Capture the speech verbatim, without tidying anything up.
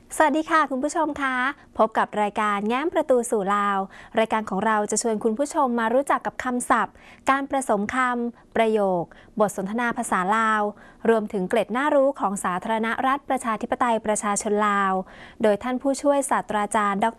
สวัสดีค่ะคุณผู้ชมคะพบกับรายการแง้มประตูสู่ลาวรายการของเราจะชวนคุณผู้ชมมารู้จักกับคำศัพท์การผสมคำประโยคบทสนทนาภาษาลาวรวมถึงเกร็ดน่ารู้ของสาธารณรัฐประชาธิปไตยประชาชนลาวโดยท่านผู้ช่วยศาสตราจารย์ด